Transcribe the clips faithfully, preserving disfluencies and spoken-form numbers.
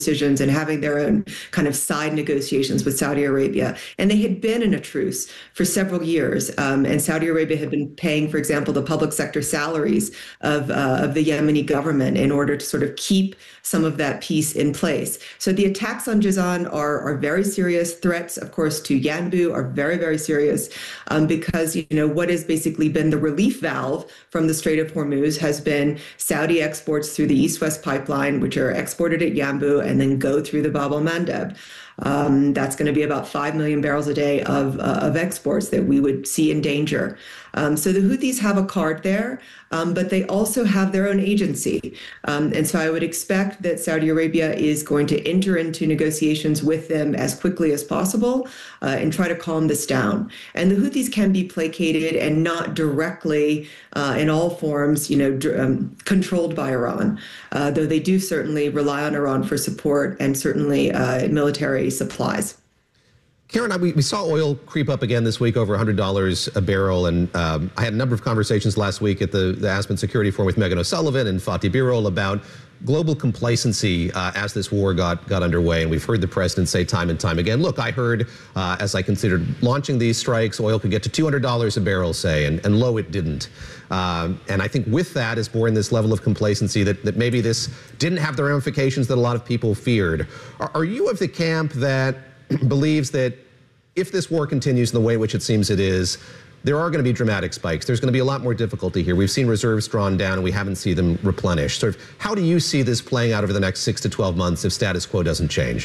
decisions and having their own kind of side negotiations with Saudi Arabia. And they had been in a truce for several years. Um, and Saudi Arabia had been paying, for example, the public sector salaries of, uh, of the Yemeni government in order to sort of keep some of that peace in place. So the attacks on Jazan are, are very serious. Threats, of course, to Yanbu are very, very serious um, because, you know, what has basically been the relief valve from the Strait of Hormuz has been Saudi exports through the East-West pipeline, which are exported at Yanbu and then go through the Bab el-Mandeb. Um, that's going to be about five million barrels a day of, uh, of exports that we would see in danger. Um, so the Houthis have a card there, um, but they also have their own agency. Um, and so I would expect that Saudi Arabia is going to enter into negotiations with them as quickly as possible uh, and try to calm this down. And the Houthis can be placated and not directly uh, in all forms, you know, um, controlled by Iran, uh, though they do certainly rely on Iran for support and certainly uh, military supplies. Karen, we, we saw oil creep up again this week, over one hundred dollars a barrel. And um, I had a number of conversations last week at the, the Aspen Security Forum with Megan O'Sullivan and Fatih Birol about global complacency uh, as this war got, got underway. And we've heard the president say time and time again, look, I heard uh, as I considered launching these strikes, oil could get to two hundred dollars a barrel, say, and, and lo, it didn't. Um, and I think with that is born this level of complacency that, that maybe this didn't have the ramifications that a lot of people feared. Are, are you of the camp that believes that if this war continues in the way in which it seems it is, there are going to be dramatic spikes? There's going to be a lot more difficulty here. We've seen reserves drawn down and we haven't seen them replenished. Sort of, how do you see this playing out over the next six to twelve months if status quo doesn't change?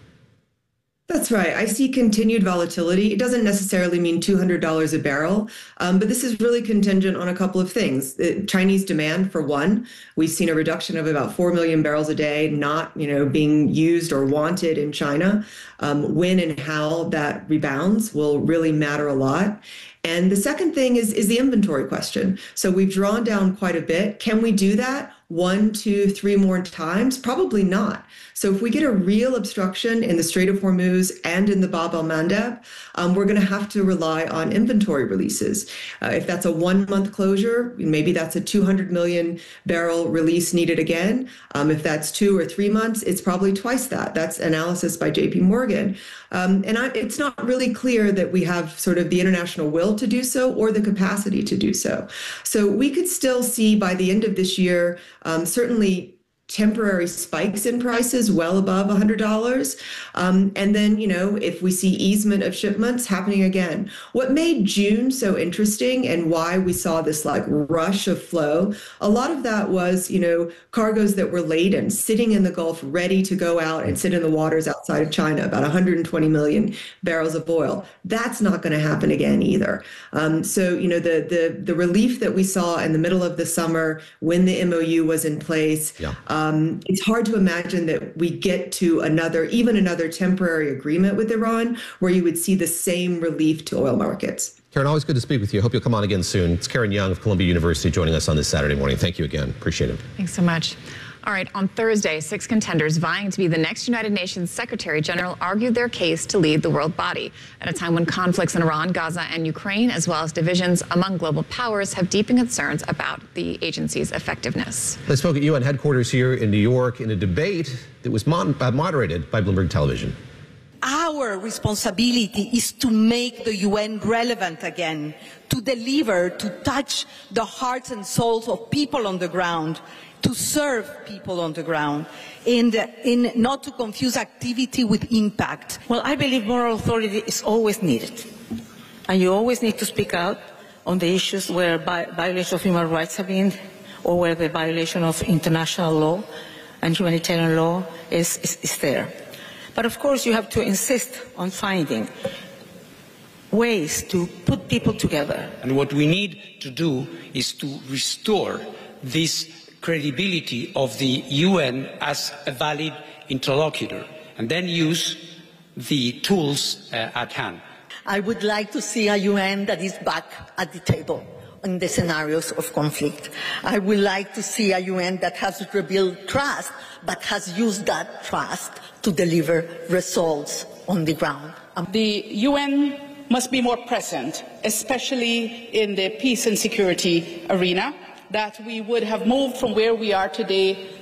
That's right. I see continued volatility. It doesn't necessarily mean two hundred dollars a barrel, um, but this is really contingent on a couple of things. The Chinese demand, for one. We've seen a reduction of about four million barrels a day not, you know, being used or wanted in China. Um, when and how that rebounds will really matter a lot. And the second thing is, is the inventory question. So we've drawn down quite a bit. Can we do that one, two, three more times? Probably not. So if we get a real obstruction in the Strait of Hormuz and in the Bab el-Mandeb, um, we're going to have to rely on inventory releases. Uh, if that's a one-month closure, maybe that's a two hundred million barrel release needed again. Um, if that's two or three months, it's probably twice that. That's analysis by J P Morgan. Um, and I, it's not really clear that we have sort of the international will to do so or the capacity to do so. So we could still see by the end of this year, um, certainly temporary spikes in prices well above one hundred dollars. Um, and then, you know, if we see easement of shipments happening again. What made June so interesting and why we saw this like rush of flow, a lot of that was, you know, cargoes that were laden, sitting in the Gulf, ready to go out and sit in the waters outside of China, about one hundred twenty million barrels of oil. That's not going to happen again either. Um, so, you know, the, the, the relief that we saw in the middle of the summer when the M O U was in place, yeah. Um, it's hard to imagine that we get to another, even another temporary agreement with Iran where you would see the same relief to oil markets. Karen, always good to speak with you. Hope you'll come on again soon. It's Karen Young of Columbia University joining us on this Saturday morning. Thank you again. Appreciate it. Thanks so much. All right, on Thursday, six contenders vying to be the next United Nations Secretary General argued their case to lead the world body at a time when conflicts in Iran, Gaza, and Ukraine, as well as divisions among global powers, have deepened concerns about the agency's effectiveness. They spoke at U N headquarters here in New York in a debate that was mon uh, moderated by Bloomberg Television. Our responsibility is to make the U N relevant again, to deliver, to touch the hearts and souls of people on the ground, to serve people on the ground, and in not to confuse activity with impact. Well, I believe moral authority is always needed, and you always need to speak out on the issues where violations of human rights have been, or where the violation of international law and humanitarian law is, is, is there. But of course, you have to insist on finding ways to put people together. And what we need to do is to restore this credibility of the U N as a valid interlocutor, and then use the tools uh, at hand. I would like to see a U N that is back at the table in the scenarios of conflict. I would like to see a U N that has rebuilt trust, but has used that trust to deliver results on the ground. Um, the U N must be more present, especially in the peace and security arena, that we would have moved from where we are today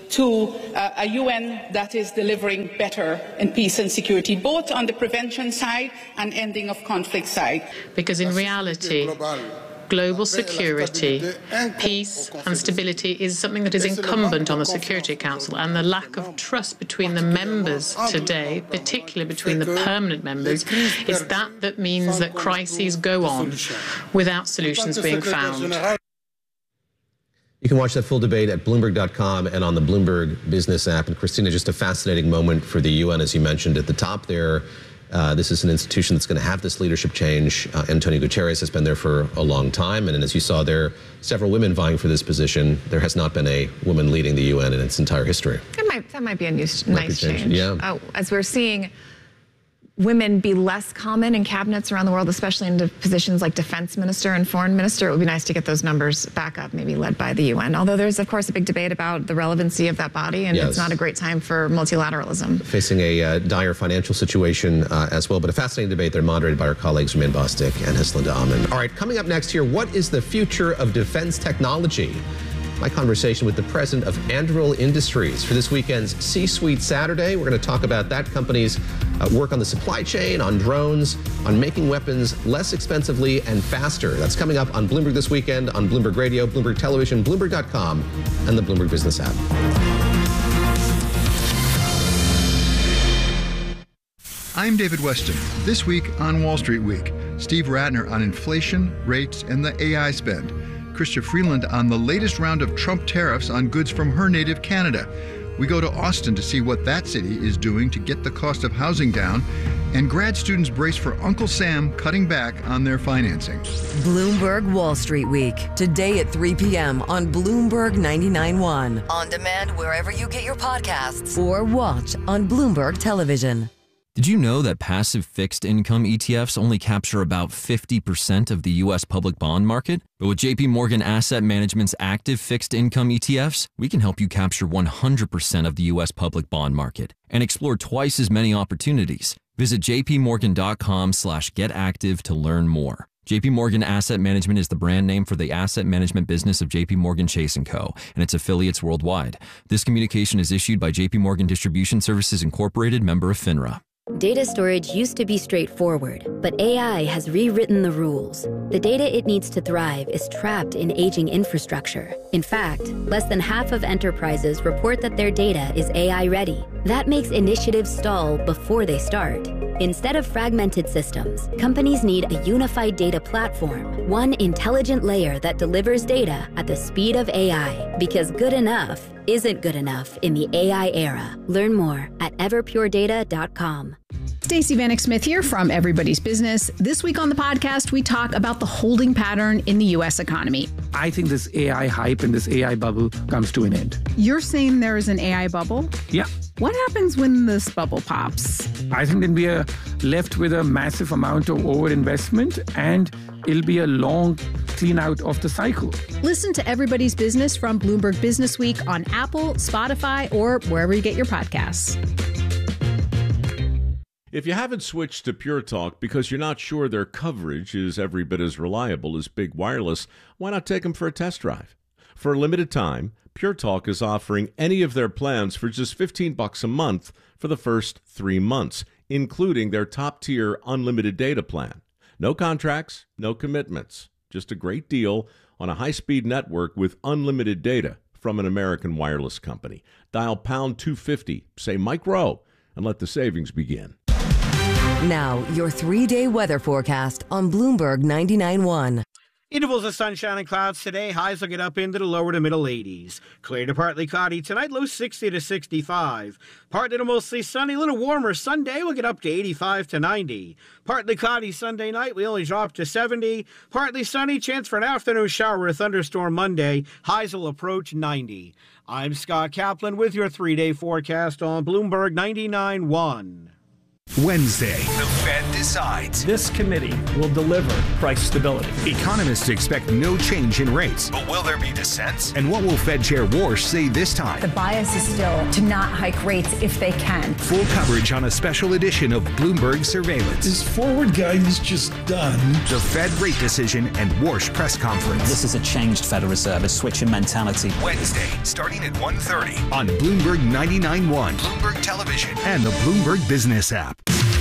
to uh, a U N that is delivering better in peace and security, both on the prevention side and ending of conflict side. Because in reality, global security, peace and stability is something that is incumbent on the Security Council, and the lack of trust between the members today, particularly between the permanent members, is that that means that crises go on without solutions being found. You can watch that full debate at Bloomberg dot com and on the Bloomberg Business app. And Christina, just a fascinating moment for the U N, as you mentioned at the top there. Uh, this is an institution that's going to have this leadership change. Uh, Antonio Guterres has been there for a long time. And as you saw there, several women vying for this position. There has not been a woman leading the U N in its entire history. That might, that might be a new, nice change. change. Yeah. Uh, as we're seeing women be less common in cabinets around the world, especially in positions like defense minister and foreign minister, it would be nice to get those numbers back up, maybe led by the U N. Although there's, of course, a big debate about the relevancy of that body, and yes, it's not a great time for multilateralism. Facing a uh, dire financial situation uh, as well, but a fascinating debate there, moderated by our colleagues Romaine Bostick and Heslinda Ammon. All right, coming up next here, what is the future of defense technology? My conversation with the president of Anduril Industries for this weekend's C-Suite Saturday. We're going to talk about that company's uh, work on the supply chain, on drones, on making weapons less expensively and faster. That's coming up on Bloomberg This Weekend, on Bloomberg Radio, Bloomberg Television, Bloomberg dot com, and the Bloomberg Business app. I'm David Weston. This week on Wall Street Week, Steve Ratner on inflation, rates, and the A I spend. Chrystia Freeland on the latest round of Trump tariffs on goods from her native Canada. We go to Austin to see what that city is doing to get the cost of housing down. And grad students brace for Uncle Sam cutting back on their financing. Bloomberg Wall Street Week, today at three p.m. on Bloomberg ninety-nine point one. On demand wherever you get your podcasts. Or watch on Bloomberg Television. Did you know that passive fixed income E T Fs only capture about fifty percent of the U S public bond market? But with J P Morgan Asset Management's active fixed income E T Fs, we can help you capture one hundred percent of the U S public bond market and explore twice as many opportunities. Visit jpmorgan.com slash get active to learn more. J P Morgan Asset Management is the brand name for the asset management business of J P Morgan Chase and Co. and its affiliates worldwide. This communication is issued by J P Morgan Distribution Services Incorporated, member of FINRA. Data storage used to be straightforward, but A I has rewritten the rules. The data it needs to thrive is trapped in aging infrastructure. In fact, less than half of enterprises report that their data is A I ready. That makes initiatives stall before they start. Instead of fragmented systems, companies need a unified data platform, one intelligent layer that delivers data at the speed of A I, because good enough isn't good enough in the A I era. Learn more at everpure data dot com. Stacey Vanek Smith here from Everybody's Business. This week on the podcast, we talk about the holding pattern in the U S economy. I think this A I hype and this A I bubble comes to an end. You're saying there is an A I bubble? Yeah. What happens when this bubble pops? I think then we are left with a massive amount of overinvestment, and it'll be a long clean out of the cycle. Listen to Everybody's Business from Bloomberg Business Week on Apple, Spotify, or wherever you get your podcasts. If you haven't switched to Pure Talk because you're not sure their coverage is every bit as reliable as Big Wireless, why not take them for a test drive? For a limited time, Pure Talk is offering any of their plans for just fifteen bucks a month for the first three months, including their top-tier unlimited data plan. No contracts, no commitments, just a great deal on a high-speed network with unlimited data from an American wireless company. Dial pound two fifty, say Mike Rowe, and let the savings begin. Now, your three-day weather forecast on Bloomberg ninety-nine point one. Intervals of sunshine and clouds today. Highs will get up into the lower to middle eighties. Clear to partly cloudy tonight, low sixty to sixty-five. Partly to mostly sunny, a little warmer Sunday. We'll get up to eighty-five to ninety. Partly cloudy Sunday night, we only drop to seventy. Partly sunny, chance for an afternoon shower or thunderstorm Monday. Highs will approach ninety. I'm Scott Kaplan with your three-day forecast on Bloomberg ninety-nine point one. Wednesday, the Fed decides. This committee will deliver price stability. Economists expect no change in rates. But will there be dissents? And what will Fed Chair Warsh say this time? The bias is still to not hike rates if they can. Full coverage on a special edition of Bloomberg Surveillance. Is forward guidance just done? The Fed rate decision and Warsh press conference. This is a changed Federal Reserve, a switch in mentality. Wednesday, starting at one thirty on Bloomberg ninety-nine point one, Bloomberg Television, and the Bloomberg Business app.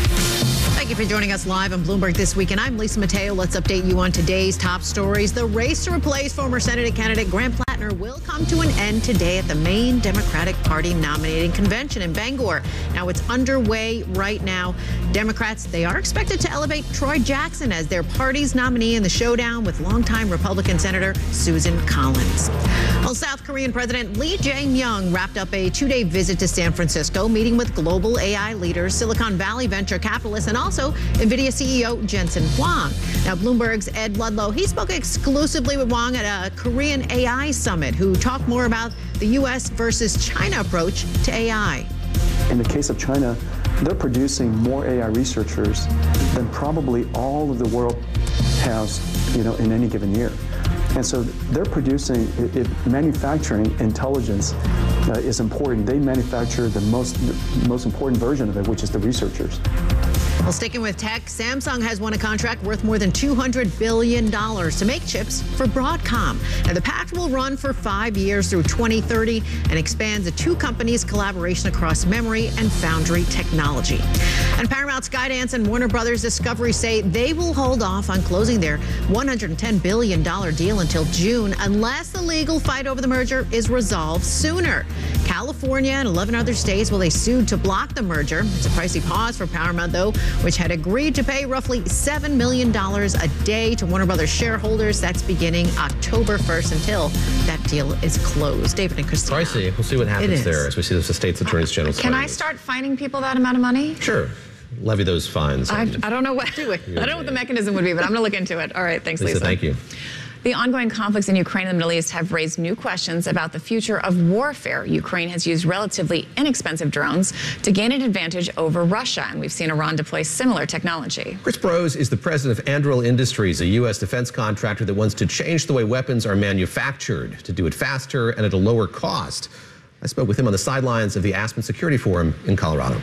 Thank you for joining us live on Bloomberg This Week, and I'm Lisa Mateo. Let's update you on today's top stories. The race to replace former Senate candidate Graham Plattner will come to an end today at the Maine Democratic Party nominating convention in Bangor. Now, it's underway right now. Democrats, they are expected to elevate Troy Jackson as their party's nominee in the showdown with longtime Republican Senator Susan Collins. Well, South Korean President Lee Jae-myung wrapped up a two-day visit to San Francisco, meeting with global A I leaders, Silicon Valley venture capitalists, and also NVIDIA C E O Jensen Huang. Now, Bloomberg's Ed Ludlow, he spoke exclusively with Huang at a Korean A I summit, who talked more about the U S versus China approach to A I. In the case of China, they're producing more A I researchers than probably all of the world has, you know, in any given year. And so they're producing, it, it, manufacturing intelligence uh, is important. They manufacture the most, the most important version of it, which is the researchers. Well, sticking with tech, Samsung has won a contract worth more than two hundred billion dollars to make chips for Broadcom. Now, the pact will run for five years through twenty thirty and expands the two companies' collaboration across memory and foundry technology. And Paramount, Skydance, and Warner Brothers Discovery say they will hold off on closing their one hundred ten billion dollars deal until June unless the legal fight over the merger is resolved sooner. California and eleven other states, well, they sued to block the merger. It's a pricey pause for Paramount, though, which had agreed to pay roughly seven million dollars a day to Warner Brothers shareholders. That's beginning October first until that deal is closed. David and Christina. Pricey. We'll see what happens there as we see the state's attorneys general. Can I start fining people that amount of money? Sure. Levy those fines. I, I don't know what do it. I don't know what the mechanism would be, but I'm going to look into it. All right. Thanks, Lisa. Lisa, thank you. The ongoing conflicts in Ukraine and the Middle East have raised new questions about the future of warfare. Ukraine has used relatively inexpensive drones to gain an advantage over Russia, and we've seen Iran deploy similar technology. Chris Brose is the president of Anduril Industries, a U S defense contractor that wants to change the way weapons are manufactured, to do it faster and at a lower cost. I spoke with him on the sidelines of the Aspen Security Forum in Colorado.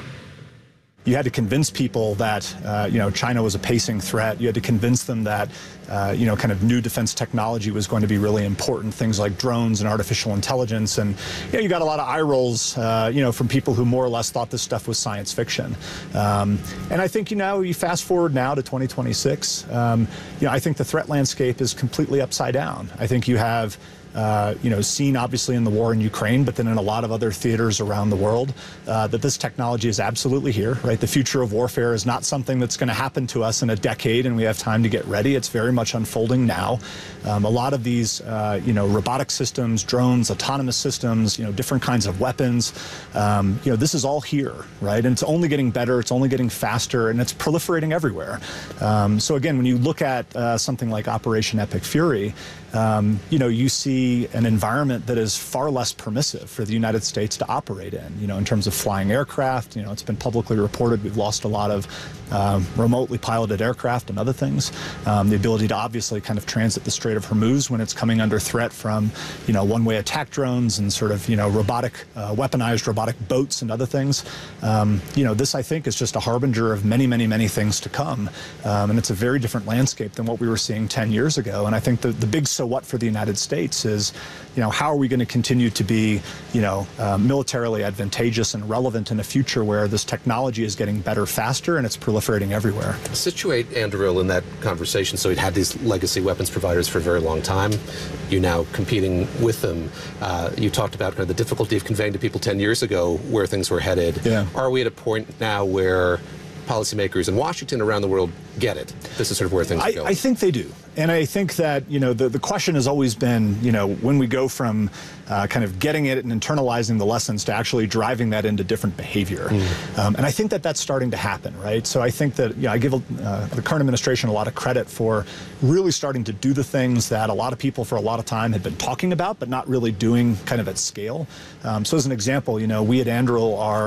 You had to convince people that, uh, you know, China was a pacing threat. You had to convince them that, uh, you know, kind of new defense technology was going to be really important, things like drones and artificial intelligence. And, you know, you got a lot of eye rolls, uh, you know, from people who more or less thought this stuff was science fiction. Um, and I think, you know, you fast forward now to twenty twenty-six, um, you know, I think the threat landscape is completely upside down. I think you have Uh, you know, seen obviously in the war in Ukraine, but then in a lot of other theaters around the world, uh, that this technology is absolutely here, right? The future of warfare is not something that's going to happen to us in a decade and we have time to get ready. It's very much unfolding now. Um, a lot of these, uh, you know, robotic systems, drones, autonomous systems, you know, different kinds of weapons, um, you know, this is all here, right? And it's only getting better, it's only getting faster, and it's proliferating everywhere. Um, so again, when you look at uh, something like Operation Epic Fury, Um, you know, you see an environment that is far less permissive for the United States to operate in, you know, in terms of flying aircraft. You know, it's been publicly reported we've lost a lot of um, remotely piloted aircraft and other things. Um, the ability to obviously kind of transit the Strait of Hormuz when it's coming under threat from, you know, one-way attack drones and sort of, you know, robotic, uh, weaponized robotic boats and other things. Um, you know, this, I think, is just a harbinger of many, many, many things to come. Um, and it's a very different landscape than what we were seeing ten years ago. And I think the, the big so what for the United States is, you know, how are we going to continue to be, you know, uh, militarily advantageous and relevant in a future where this technology is getting better faster and it's proliferating everywhere. Situate Anduril in that conversation. So it had these legacy weapons providers for a very long time. You're now competing with them. Uh, you talked about kind of the difficulty of conveying to people ten years ago where things were headed. Yeah. Are we at a point now where policymakers in Washington around the world get it? This is sort of where things I, are going. I think they do. And I think that, you know, the, the question has always been, you know, when we go from uh, kind of getting it and internalizing the lessons to actually driving that into different behavior. Mm. Um, and I think that that's starting to happen, right? So I think that, you know, I give uh, the current administration a lot of credit for really starting to do the things that a lot of people for a lot of time had been talking about, but not really doing kind of at scale. Um, so as an example, you know, we at Anduril are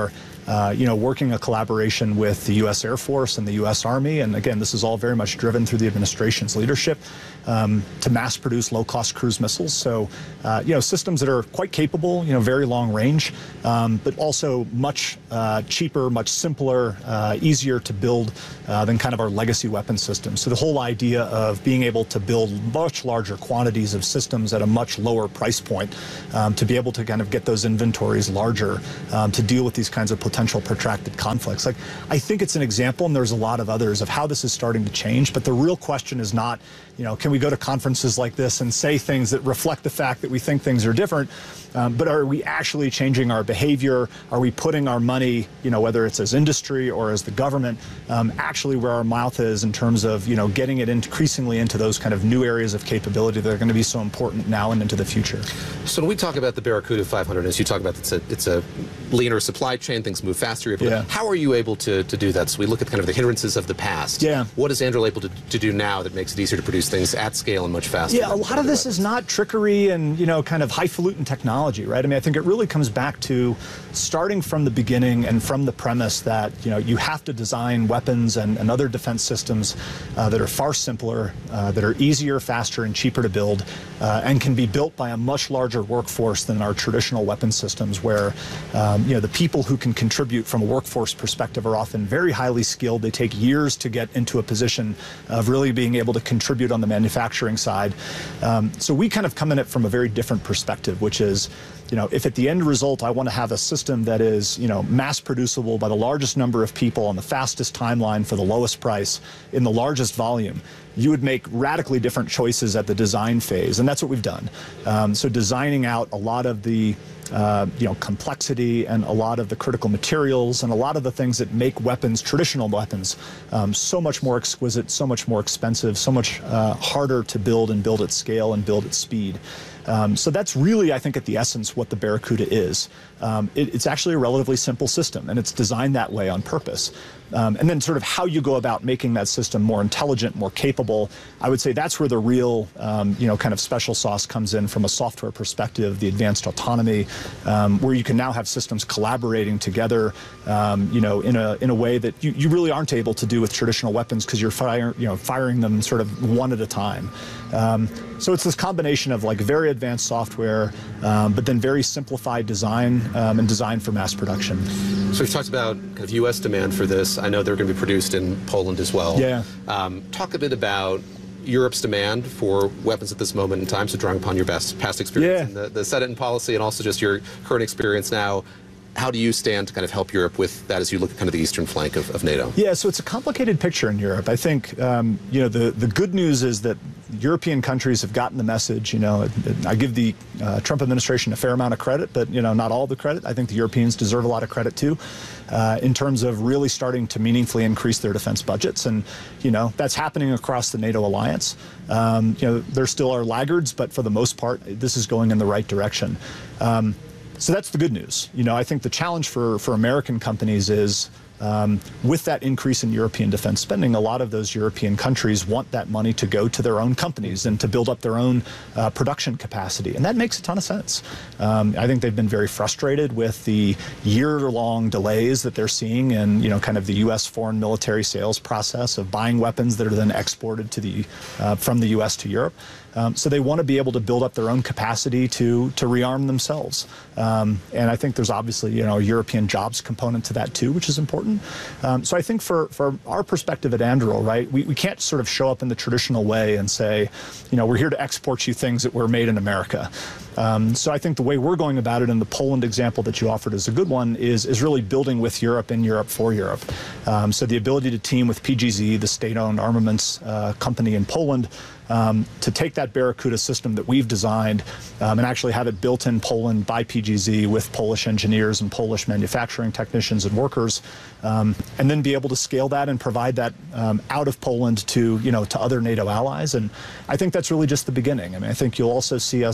uh, you know, working a collaboration with the U S Air Force and the U S Army. And again, this is all very much driven through the administration's leadership um, to mass produce low-cost cruise missiles. So, uh, you know, systems that are quite capable, you know, very long range, um, but also much uh, cheaper, much simpler, uh, easier to build uh, than kind of our legacy weapon systems. So the whole idea of being able to build much larger quantities of systems at a much lower price point, um, to be able to kind of get those inventories larger, um, to deal with these kinds of potential protracted conflicts. Like, I think it's an example, and there's a lot of others, of how this is starting to change. But the real question is not, you know, can we go to conferences like this and say things that reflect the fact that we think things are different, um, but are we actually changing our behavior? Are we putting our money, you know, whether it's as industry or as the government, um, actually where our mouth is in terms of, you know, getting it increasingly into those kind of new areas of capability that are going to be so important now and into the future? So when we talk about the Barracuda five hundred, as you talk about, it's a, it's a leaner supply chain, things move faster. You're able to, Yeah. how are you able to, to do that? So we look at kind of the hindrances of the past. Yeah. What is Anduril able to, to do now that makes it easier to produce things at scale and much faster? Yeah, a lot of this is not trickery and, you know, kind of highfalutin technology, right? I mean, I think it really comes back to starting from the beginning and from the premise that, you know, you have to design weapons and, and other defense systems uh, that are far simpler, uh, that are easier, faster, and cheaper to build, uh, and can be built by a much larger workforce than our traditional weapon systems, where, um, you know, the people who can contribute from a workforce perspective are often very highly skilled. They take years to get into a position of really being able to contribute on the manufacturing side. Um, so we kind of come in it from a very different perspective, which is, you know, if at the end result I want to have a system that is, you know, mass producible by the largest number of people on the fastest timeline for the lowest price in the largest volume, you would make radically different choices at the design phase, and that's what we've done. Um, so designing out a lot of the Uh, you know, complexity and a lot of the critical materials and a lot of the things that make weapons, traditional weapons, um, so much more exquisite, so much more expensive, so much uh, harder to build and build at scale and build at speed. Um, so that's really, I think, at the essence what the Barracuda is. Um, it, it's actually a relatively simple system, and it's designed that way on purpose. Um, and then sort of how you go about making that system more intelligent, more capable, I would say that's where the real, um, you know, kind of special sauce comes in from a software perspective, the advanced autonomy, um, where you can now have systems collaborating together, um, you know, in a in a way that you, you really aren't able to do with traditional weapons, because you're fire, you know, firing them sort of one at a time. Um, so it's this combination of like very advanced software, um, but then very simplified design um, and design for mass production. So we've talked about kind of U S demand for this. I know they're going to be produced in Poland as well. Yeah. Um, talk a bit about Europe's demand for weapons at this moment in time, so drawing upon your best past experience Yeah. in the, the Senate and policy, and also just your current experience now. How do you stand to kind of help Europe with that as you look at kind of the eastern flank of, of NATO? Yeah, so it's a complicated picture in Europe. I think, um, you know, the, the good news is that European countries have gotten the message. You know, I give the uh, Trump administration a fair amount of credit, but, you know, not all the credit. I think the Europeans deserve a lot of credit, too, uh, in terms of really starting to meaningfully increase their defense budgets. And, you know, that's happening across the NATO alliance. Um, you know, there still are laggards, but for the most part, this is going in the right direction. Um, So that's the good news. You know, I think the challenge for, for American companies is um, with that increase in European defense spending, a lot of those European countries want that money to go to their own companies and to build up their own uh, production capacity. And that makes a ton of sense. Um, I think they've been very frustrated with the year-long delays that they're seeing in, you know, kind of the U S foreign military sales process of buying weapons that are then exported to the, uh, from the U S to Europe. Um, so they want to be able to build up their own capacity to to rearm themselves. Um, and I think there's obviously, you know, a European jobs component to that too, which is important. Um, so I think for, for our perspective at Anduril, right, we, we can't sort of show up in the traditional way and say, you know, we're here to export you things that were made in America. Um, so I think the way we're going about it, and the Poland example that you offered is a good one, is, is really building with Europe, in Europe, for Europe. Um, so the ability to team with P G Z, the state-owned armaments uh, company in Poland, Um, to take that Barracuda system that we've designed um, and actually have it built in Poland by P G Z with Polish engineers and Polish manufacturing technicians and workers, um, and then be able to scale that and provide that um, out of Poland to, you know, to other NATO allies. And I think that's really just the beginning. I mean, I think you'll also see us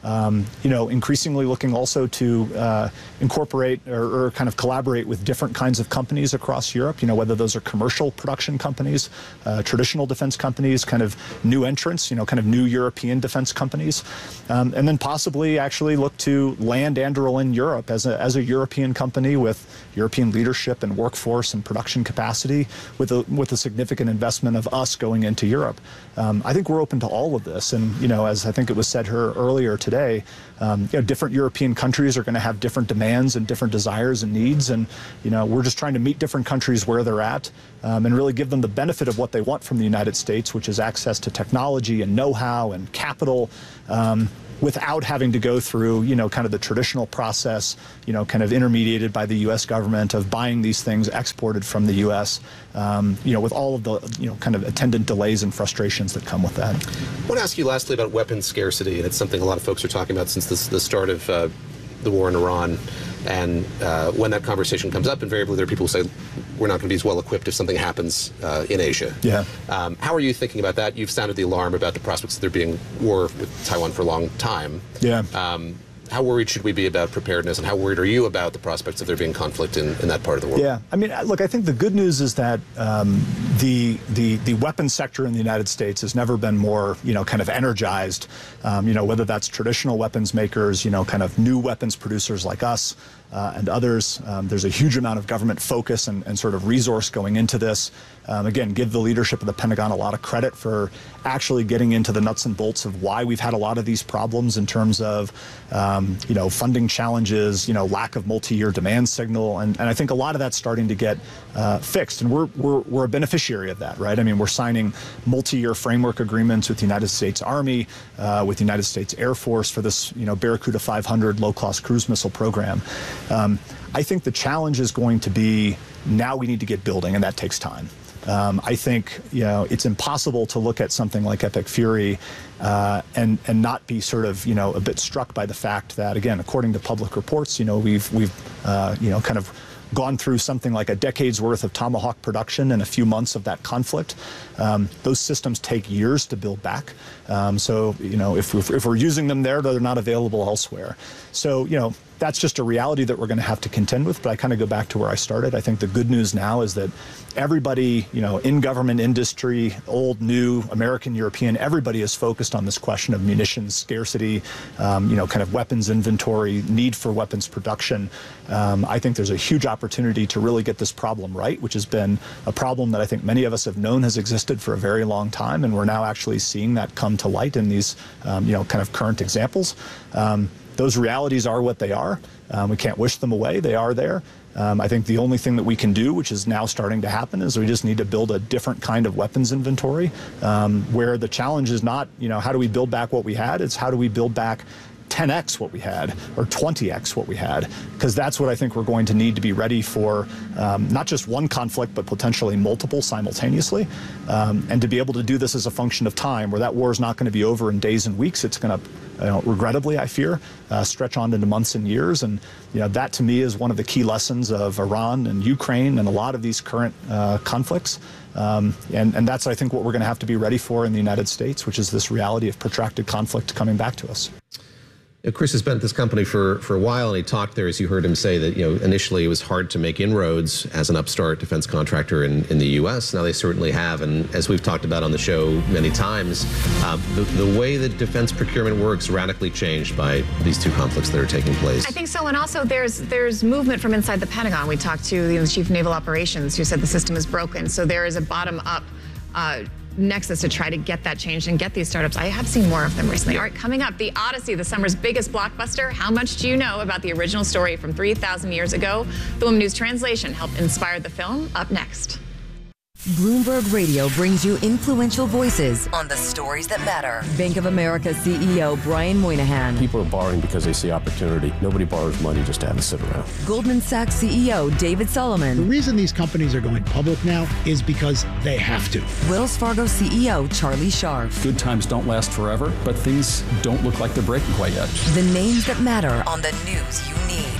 Um, you know, increasingly looking also to uh, incorporate or, or kind of collaborate with different kinds of companies across Europe, you know, whether those are commercial production companies, uh, traditional defense companies, kind of new entrants, you know, kind of new European defense companies, um, and then possibly actually look to land Anduril in Europe as a, as a European company with European leadership and workforce and production capacity with a, with a significant investment of us going into Europe. Um, I think we're open to all of this. And, you know, as I think it was said here earlier today, um, you know, different European countries are going to have different demands and different desires and needs. And, you know, we're just trying to meet different countries where they're at um, and really give them the benefit of what they want from the United States, which is access to technology and know-how and capital, um, without having to go through, you know, kind of the traditional process, you know, kind of intermediated by the U S government of buying these things exported from the U S, um, you know, with all of the, you know, kind of attendant delays and frustrations that come with that. I want to ask you lastly about weapons scarcity, and it's something a lot of folks are talking about since this, the start of uh, the war in Iran. And uh, when that conversation comes up, invariably there are people who say, we're not going to be as well equipped if something happens uh, in Asia. Yeah. Um, how are you thinking about that? You've sounded the alarm about the prospects of there being war with Taiwan for a long time. Yeah. Um, how worried should we be about preparedness, and how worried are you about the prospects of there being conflict in, in that part of the world? Yeah, I mean, look, I think the good news is that um, the, the the weapons sector in the United States has never been more, you know, kind of energized, um, you know, whether that's traditional weapons makers, you know, kind of new weapons producers like us, Uh, and others. Um, there's a huge amount of government focus and, and sort of resource going into this. Um, again, give the leadership of the Pentagon a lot of credit for actually getting into the nuts and bolts of why we've had a lot of these problems in terms of, um, you know, funding challenges, you know, lack of multi-year demand signal. And, and I think a lot of that's starting to get uh, fixed. And we're, we're, we're a beneficiary of that, right? I mean, we're signing multi-year framework agreements with the United States Army, uh, with the United States Air Force for this, you know, Barracuda five hundred low-cost cruise missile program. Um, I think the challenge is going to be now we need to get building, and that takes time. Um, I think, you know, it's impossible to look at something like Epic Fury uh, and and not be sort of, you know, a bit struck by the fact that, again, according to public reports, you know, we've we've uh, you know, kind of gone through something like a decade's worth of Tomahawk production in a few months of that conflict. Um, those systems take years to build back. Um, so, you know, if, if, if we're using them there, they're not available elsewhere. So, you know, that's just a reality that we're going to have to contend with. But I kind of go back to where I started. I think the good news now is that everybody, you know, in government, industry, old, new, American, European, everybody is focused on this question of munitions scarcity, um, you know, kind of weapons inventory, need for weapons production. Um, I think there's a huge opportunity to really get this problem right, which has been a problem that I think many of us have known has existed for a very long time, and we're now actually seeing that come to light in these, um, you know, kind of current examples. Um, those realities are what they are. Um, we can't wish them away. They are there. Um, I think the only thing that we can do, which is now starting to happen, is we just need to build a different kind of weapons inventory, um, where the challenge is not, you know, how do we build back what we had? It's how do we build back ten X what we had or twenty X what we had, because that's what I think we're going to need to be ready for, um, not just one conflict, but potentially multiple simultaneously, um, and to be able to do this as a function of time, where that war is not going to be over in days and weeks. It's going to, you know, regrettably, I fear, uh, stretch on into months and years. And, you know, that to me is one of the key lessons of Iran and Ukraine and a lot of these current uh, conflicts. Um, and, and that's, I think, what we're going to have to be ready for in the United States, which is this reality of protracted conflict coming back to us. Chris has been at this company for, for a while, and he talked there, as you heard him say, that, you know, initially it was hard to make inroads as an upstart defense contractor in, in the U S Now they certainly have, and as we've talked about on the show many times, uh, the, the way that defense procurement works radically changed by these two conflicts that are taking place. I think so, and also there's there's movement from inside the Pentagon. We talked to the Chief of Naval Operations, who said the system is broken, so there is a bottom-up uh, nexus to try to get that changed and get these startups. I have seen more of them recently. All right, coming up, The Odyssey, the summer's biggest blockbuster. How much do you know about the original story from three thousand years ago? The Woman News translation helped inspire the film. Up next. Bloomberg Radio brings you influential voices on the stories that matter. Bank of America C E O Brian Moynihan. People are borrowing because they see opportunity. Nobody borrows money just to have it sit around. Goldman Sachs C E O David Solomon. The reason these companies are going public now is because they have to. Wells Fargo C E O Charlie Scharf. Good times don't last forever, but things don't look like they're breaking quite yet. The names that matter on the news you need.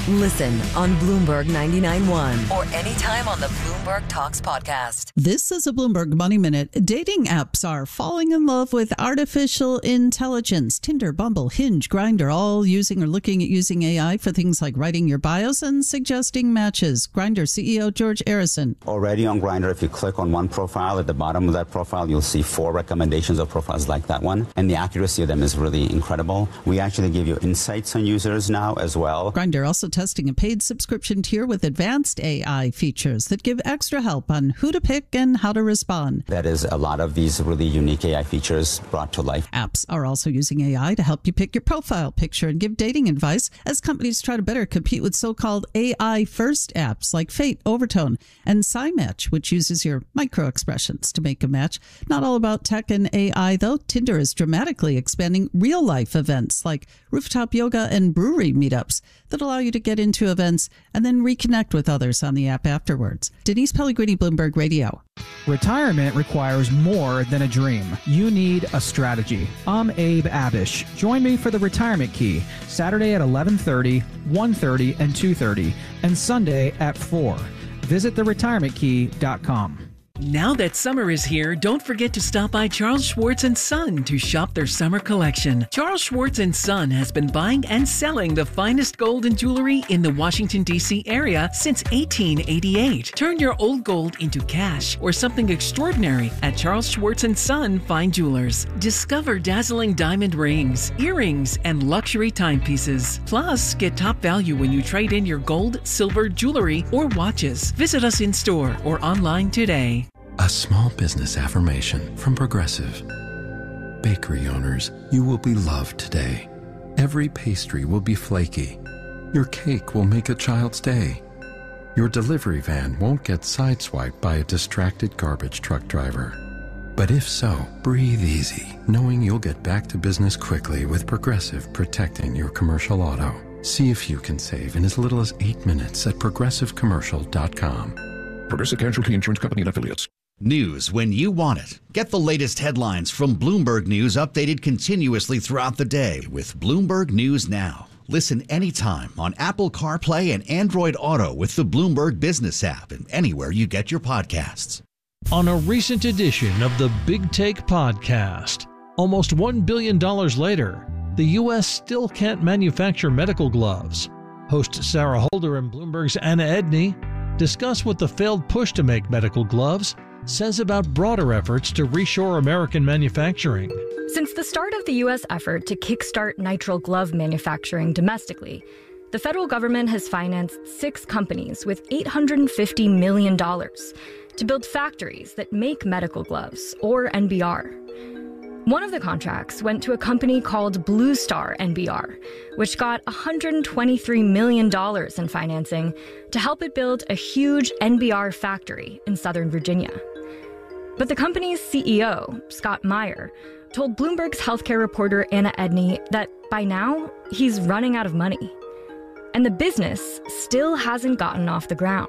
Listen on Bloomberg ninety-nine point one or anytime on the Bloomberg Talks podcast. This is a Bloomberg Money Minute. Dating apps are falling in love with artificial intelligence. Tinder, Bumble, Hinge, Grindr, all using or looking at using A I for things like writing your bios and suggesting matches. Grindr C E O George Arison. Already on Grindr, if you click on one profile, at the bottom of that profile, you'll see four recommendations of profiles like that one. And the accuracy of them is really incredible. We actually give you insights on users now as well. Grindr also testing a paid subscription tier with advanced A I features that give extra help on who to pick and how to respond. That is a lot of these really unique A I features brought to life. Apps are also using A I to help you pick your profile picture and give dating advice as companies try to better compete with so-called A I-first apps like Fate, Overtone, and SciMatch, which uses your micro expressions to make a match. Not all about tech and A I, though. Tinder is dramatically expanding real-life events like rooftop yoga and brewery meetups that allow you to get into events and then reconnect with others on the app afterwards. Denise Pellegrini, Bloomberg Radio. Retirement requires more than a dream. You need a strategy. I'm Abe Abish. Join me for the Retirement Key, Saturday at eleven thirty, one thirty, and two thirty, and Sunday at four. Visit the retirement key dot com. Now that summer is here, don't forget to stop by Charles Schwartz and Son to shop their summer collection. Charles Schwartz and Son has been buying and selling the finest gold and jewelry in the Washington, D C area since eighteen eighty-eight. Turn your old gold into cash or something extraordinary at Charles Schwartz and Son Fine Jewelers. Discover dazzling diamond rings, earrings, and luxury timepieces. Plus, get top value when you trade in your gold, silver, jewelry, or watches. Visit us in store or online today. A small business affirmation from Progressive. Bakery owners, you will be loved today. Every pastry will be flaky. Your cake will make a child's day. Your delivery van won't get sideswiped by a distracted garbage truck driver. But if so, breathe easy, knowing you'll get back to business quickly with Progressive protecting your commercial auto. See if you can save in as little as eight minutes at progressive commercial dot com. Progressive Casualty Insurance Company and Affiliates. News when you want it. Get the latest headlines from Bloomberg News updated continuously throughout the day with Bloomberg News Now. Listen anytime on Apple CarPlay and Android Auto with the Bloomberg Business app and anywhere you get your podcasts. On a recent edition of the Big Take podcast, almost one billion dollars later, the U S still can't manufacture medical gloves. Host Sarah Holder and Bloomberg's Anna Edney discuss what the failed push to make medical gloves says about broader efforts to reshore American manufacturing. Since the start of the U S effort to kickstart nitrile glove manufacturing domestically, the federal government has financed six companies with eight hundred fifty million dollars to build factories that make medical gloves, or N B R. One of the contracts went to a company called Blue Star N B R, which got one hundred twenty-three million dollars in financing to help it build a huge N B R factory in Southern Virginia. But the company's C E O, Scott Meyer, told Bloomberg's healthcare reporter Anna Edney that by now, he's running out of money. And the business still hasn't gotten off the ground.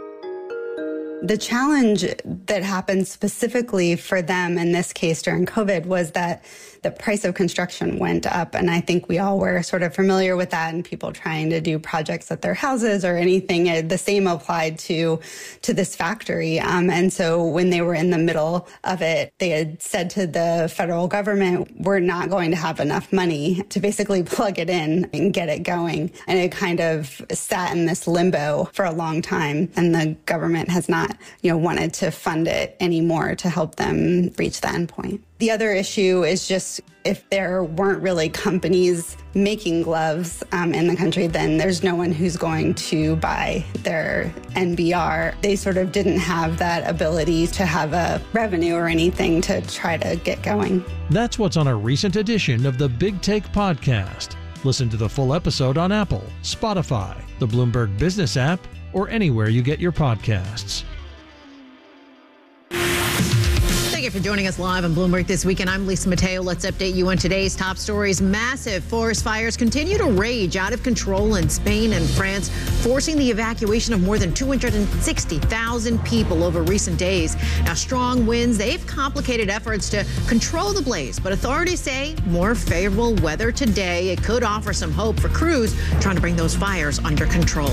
The challenge that happened specifically for them in this case during COVID was that the price of construction went up. And I think we all were sort of familiar with that, and people trying to do projects at their houses or anything. The same applied to, to this factory. Um, and so when they were in the middle of it, they had said to the federal government, we're not going to have enough money to basically plug it in and get it going. And it kind of sat in this limbo for a long time. And the government has not, you know, wanted to fund it anymore to help them reach the end point. The other issue is just if there weren't really companies making gloves um, in the country, then there's no one who's going to buy their N B R. They sort of didn't have that ability to have a revenue or anything to try to get going. That's what's on a recent edition of the Big Take podcast. Listen to the full episode on Apple, Spotify, the Bloomberg Business app, or anywhere you get your podcasts. Thank you for joining us live on Bloomberg This Weekend. I'm Lisa Mateo. Let's update you on today's top stories. Massive forest fires continue to rage out of control in Spain and France, forcing the evacuation of more than two hundred sixty thousand people over recent days. Now, strong winds, they've complicated efforts to control the blaze, but authorities say more favorable weather today, it could offer some hope for crews trying to bring those fires under control.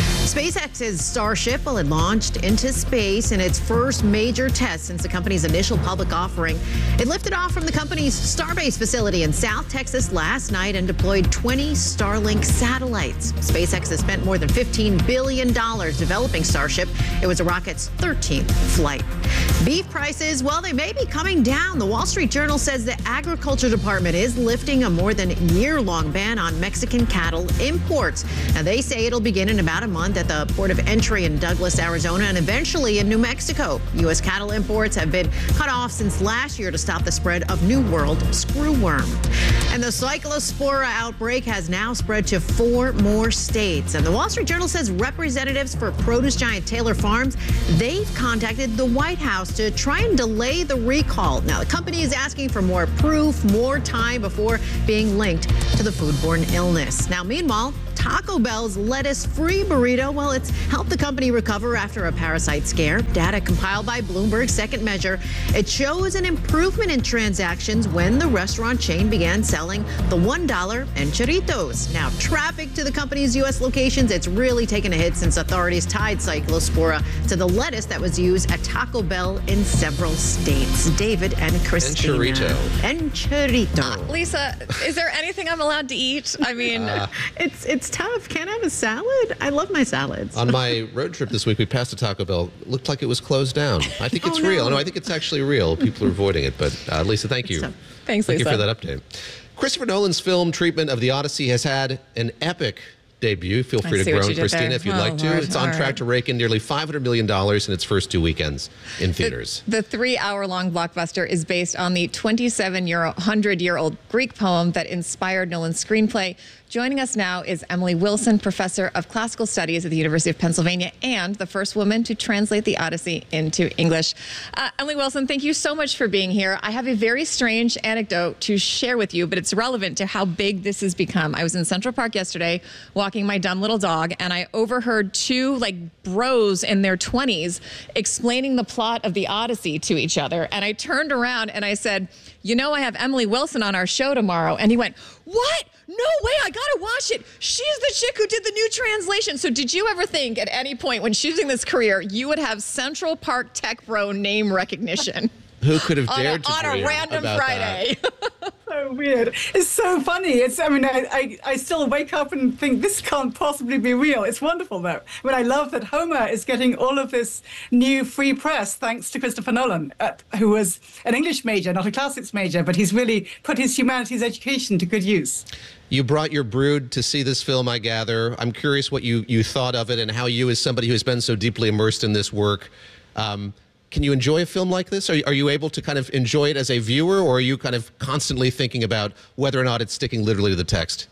SpaceX's Starship, well, it launched into space in its first major test since the company's initial public offering. It lifted off from the company's Starbase facility in South Texas last night and deployed twenty Starlink satellites. SpaceX has spent more than fifteen billion dollars developing Starship. It was the rocket's thirteenth flight. Beef prices, well, they may be coming down. The Wall Street Journal says the Agriculture Department is lifting a more than year-long ban on Mexican cattle imports. Now, they say it'll begin in about a month at the port of entry in Douglas, Arizona, and eventually in New Mexico. U S cattle imports have been cut off since last year to stop the spread of New World screwworm. And the Cyclospora outbreak has now spread to four more states. And the Wall Street Journal says representatives for produce giant Taylor Farms, they've contacted the White House to try and delay the recall. Now, the company is asking for more proof, more time before being linked to the foodborne illness. Now, meanwhile, Taco Bell's lettuce-free burrito, well, it's helped the company recover after a parasite scare. Data compiled by Bloomberg Second Measure, it shows an improvement in transactions when the restaurant chain began selling the one dollar enchiritos. Now, traffic to the company's U S locations, it's really taken a hit since authorities tied Cyclospora to the lettuce that was used at Taco Bell in several states. David and Christina. Enchirito. Enchirito. Uh, Lisa, is there anything I'm allowed to eat? I mean, Uh, it's it's tough. Can't I have a salad? I love my salads. On my road trip this week, we passed a Taco Bell. It looked like it was closed down. I think it's Oh, no. real. No, I think it's actually real. People are avoiding it. But uh, Lisa, thank you. Thanks, Thank Lisa. you for that update. Christopher Nolan's film treatment of the Odyssey has had an epic debut. Feel I free to see what groan, you did Christina, there. if you'd Oh, like to. Lord. It's on All track right. to rake in nearly five hundred million dollars in its first two weekends in theaters. The three-hour-long blockbuster is based on the twenty-seven hundred year old Greek poem that inspired Nolan's screenplay. Joining us now is Emily Wilson, professor of classical studies at the University of Pennsylvania and the first woman to translate the Odyssey into English. Uh, Emily Wilson, thank you so much for being here. I have a very strange anecdote to share with you, but it's relevant to how big this has become. I was in Central Park yesterday walking my dumb little dog, and I overheard two like bros in their twenties explaining the plot of the Odyssey to each other. And I turned around and I said, you know, I have Emily Wilson on our show tomorrow. And he went, what? No way, I gotta watch it. She's the chick who did the new translation. So did you ever think at any point when choosing this career, you would have Central Park Tech Bro name recognition? Who could have On a- dared to on a dream random about Friday. that? So weird. It's so funny. It's. I mean, I, I, I still wake up and think this can't possibly be real. It's wonderful, though. I mean, I love that Homer is getting all of this new free press thanks to Christopher Nolan, uh, who was an English major, not a classics major, but he's really put his humanities education to good use. You brought your brood to see this film, I gather. I'm curious what you, you thought of it and how you, as somebody who's been so deeply immersed in this work, um, can you enjoy a film like this? Are you, are you able to kind of enjoy it as a viewer, or are you kind of constantly thinking about whether or not it's sticking literally to the text?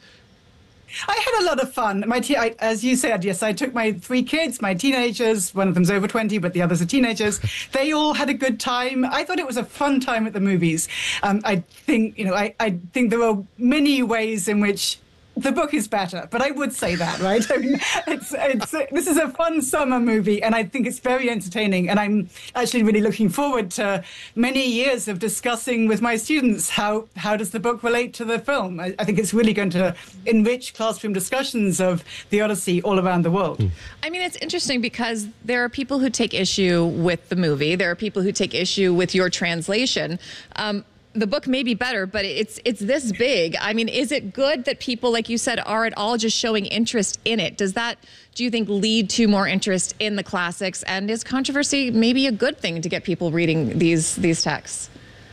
I had a lot of fun. My te- I, as you said, yes, I took my three kids, my teenagers. One of them's over twenty, but the others are teenagers. They all had a good time. I thought it was a fun time at the movies. Um, I think, you know, I, I think there are many ways in which the book is better, but I would say that, right? I mean, it's, it's, this is a fun summer movie, and I think it's very entertaining. And I'm actually really looking forward to many years of discussing with my students how, how does the book relate to the film. I, I think it's really going to enrich classroom discussions of the Odyssey all around the world. I mean, it's interesting because there are people who take issue with the movie. There are people who take issue with your translation. Um, The book may be better, but it's it's this big. I mean, is it good that people, like you said, are at all just showing interest in it? Does that, do you think, lead to more interest in the classics? And is controversy maybe a good thing to get people reading these these texts?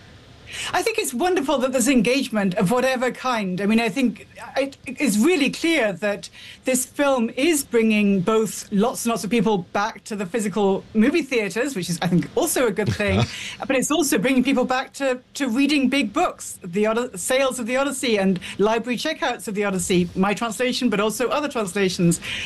I think it's wonderful that there's engagement of whatever kind. I mean, I think it, it's really clear that this film is bringing both lots and lots of people back to the physical movie theaters, which is, I think, also a good thing. But it's also bringing people back to, to reading big books, the Od- sales of the Odyssey and library checkouts of the Odyssey, my translation, but also other translations, are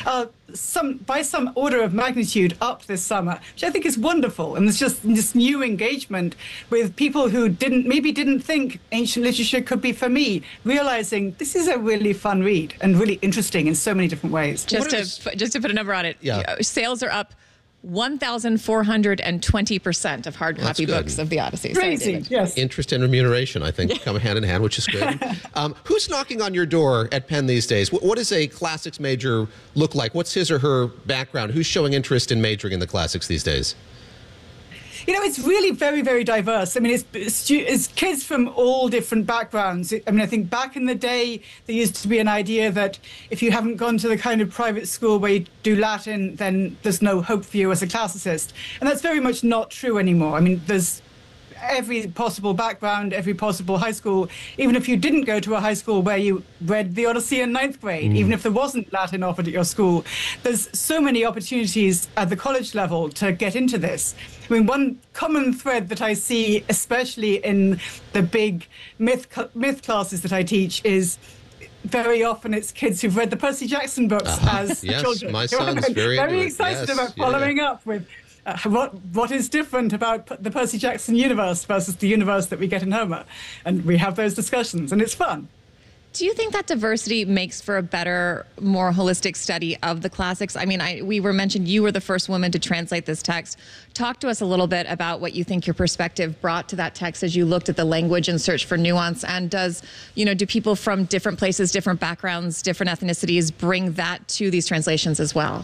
some by some order of magnitude up this summer, which I think is wonderful. And there's just this new engagement with people who didn't maybe didn't think ancient literature could be for me, realizing this is a really fun read and really interesting in so many different ways. Just to just to put a number on it, Yeah. sales are up one thousand four hundred twenty percent of hard That's copy good. books of the Odyssey. Sorry, Crazy, David. yes. Interest and remuneration, I think, come hand in hand, which is good. um, who's knocking on your door at Penn these days? What, what does a classics major look like? What's his or her background? Who's showing interest in majoring in the classics these days? You know, it's really very, very diverse. I mean, it's, it's, it's kids from all different backgrounds. I mean, I think back in the day, there used to be an idea that if you haven't gone to the kind of private school where you do Latin, then there's no hope for you as a classicist. And that's very much not true anymore. I mean, there's every possible background, every possible high school, even if you didn't go to a high school where you read the Odyssey in ninth grade, mm. even if there wasn't Latin offered at your school, there's so many opportunities at the college level to get into this. I mean, one common thread that I see, especially in the big myth myth classes that I teach, is very often it's kids who've read the Percy Jackson books uh-huh. as yes, children. my son's very, very into it. excited Yes, about yeah. following up with Uh, what what is different about P- the Percy Jackson universe versus the universe that we get in Homer? And we have those discussions, and it's fun. Do you think that diversity makes for a better, more holistic study of the classics? I mean, I, we were mentioned you were the first woman to translate this text. Talk to us a little bit about what you think your perspective brought to that text as you looked at the language and searched for nuance. And does, you know, do people from different places, different backgrounds, different ethnicities bring that to these translations as well?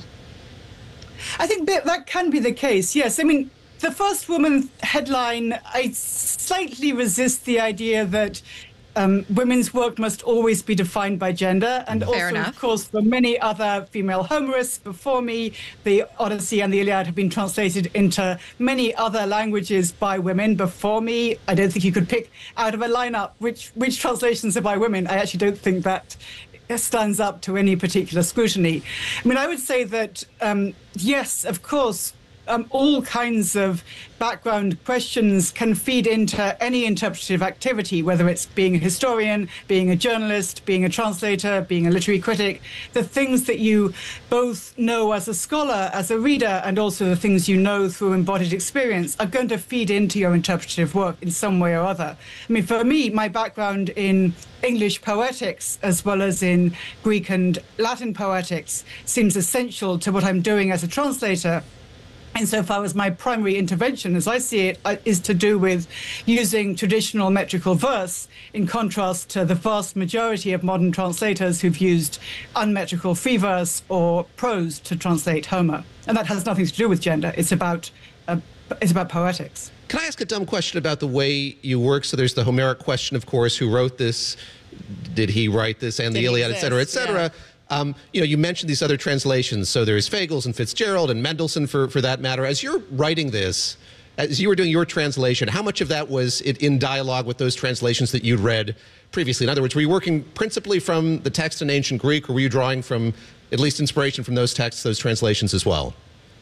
I think that, that can be the case, yes. I mean, the first woman headline, I slightly resist the idea that um, women's work must always be defined by gender. And Fair also, enough. of course, for many other female Homerists before me, the Odyssey and the Iliad have been translated into many other languages by women before me. I don't think you could pick out of a lineup which, which translations are by women. I actually don't think that stands up to any particular scrutiny. I mean, I would say that, um, yes, of course, um, all kinds of background questions can feed into any interpretive activity, whether it's being a historian, being a journalist, being a translator, being a literary critic. The things that you both know as a scholar, as a reader, and also the things you know through embodied experience are going to feed into your interpretive work in some way or other. I mean, for me, my background in English poetics as well as in Greek and Latin poetics seems essential to what I'm doing as a translator. Insofar as my primary intervention, as I see it, uh, is to do with using traditional metrical verse in contrast to the vast majority of modern translators who've used unmetrical free verse or prose to translate Homer. And that has nothing to do with gender. It's about, uh, it's about poetics. Can I ask a dumb question about the way you work? So there's the Homeric question, of course, who wrote this? Did he write this? And Did the he Iliad, et cetera, et exist? cetera. Yeah. Um, you know, you mentioned these other translations. So there's Fagles and Fitzgerald and Mendelssohn, for, for that matter. As you're writing this, as you were doing your translation, how much of that was it in dialogue with those translations that you'd read previously? In other words, were you working principally from the text in ancient Greek, or were you drawing from at least inspiration from those texts, those translations as well?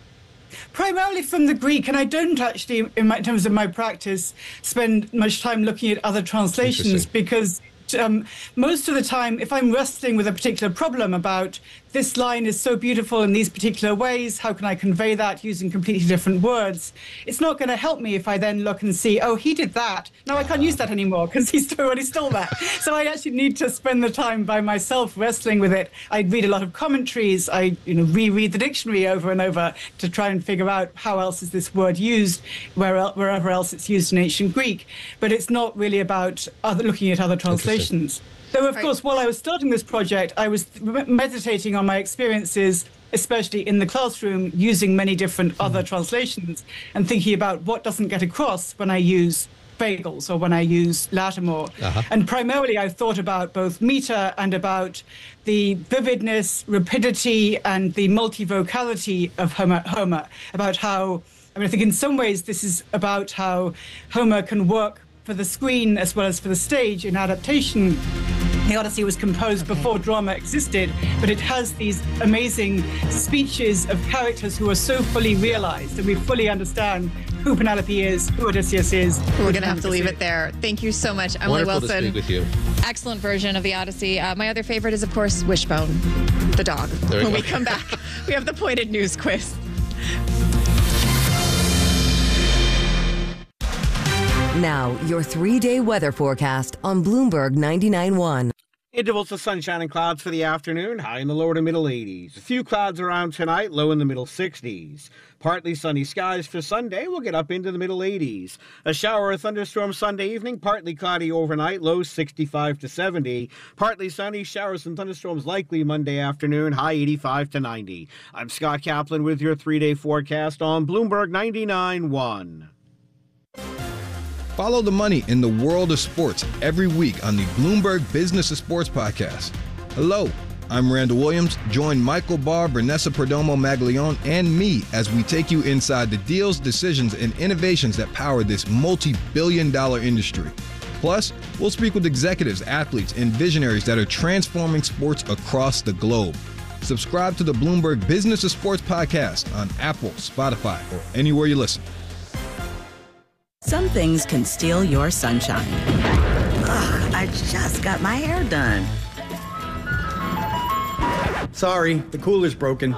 Primarily from the Greek, and I don't actually, in, my, in terms of my practice, spend much time looking at other translations because um, most of the time, if I'm wrestling with a particular problem about this line is so beautiful in these particular ways, how can I convey that using completely different words? It's not going to help me if I then look and see, oh, he did that. No, I can't use that anymore because he's already stole that. So I actually need to spend the time by myself wrestling with it. I read a lot of commentaries. I you know, reread the dictionary over and over to try and figure out how else is this word used where el wherever else it's used in ancient Greek. But it's not really about other, looking at other translations. So, of course, while I was starting this project, I was meditating on my experiences, especially in the classroom, using many different mm. other translations and thinking about what doesn't get across when I use Fagles or when I use Lattimore. Uh-huh. And primarily, I thought about both meter and about the vividness, rapidity, and the multivocality of Homer, Homer, about how, I mean, I think in some ways this is about how Homer can work for the screen as well as for the stage in adaptation The Odyssey was composed before drama existed, but it has these amazing speeches of characters who are so fully realized, and we fully understand who Penelope is, who Odysseus is. We're going to have to leave it there. Thank you so much, Emily Wonderful Wilson. to speak with you. Excellent version of the Odyssey. Uh, my other favorite is, of course, Wishbone, the dog. There When we we go. come back, we have the pointed news quiz. Now, your three-day weather forecast on Bloomberg ninety-nine point one. Intervals of sunshine and clouds for the afternoon, high in the lower to middle eighties. A few clouds around tonight, low in the middle sixties. Partly sunny skies for Sunday, we'll get up into the middle eighties. A shower or thunderstorm Sunday evening, partly cloudy overnight, low sixty-five to seventy. Partly sunny, showers and thunderstorms likely Monday afternoon, high eighty-five to ninety. I'm Scott Kaplan with your three-day forecast on Bloomberg ninety-nine point one. Follow the money in the world of sports every week on the Bloomberg Business of Sports podcast. Hello, I'm Randall Williams. Join Michael Barr, Vanessa Perdomo Maglione, and me as we take you inside the deals, decisions, and innovations that power this multi-billion dollar industry. Plus, we'll speak with executives, athletes, and visionaries that are transforming sports across the globe. Subscribe to the Bloomberg Business of Sports podcast on Apple, Spotify, or anywhere you listen. Some things can steal your sunshine. Ugh, I just got my hair done. Sorry, the cooler's broken.